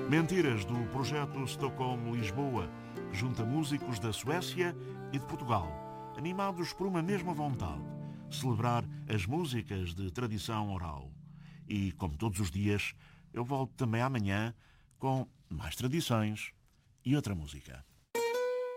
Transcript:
Mentiras do projeto Stockholm-Lisboa, que junta músicos da Suécia e de Portugal, animados por uma mesma vontade, celebrar as músicas de tradição oral. E, como todos os dias, eu volto também amanhã com mais tradições e outra música.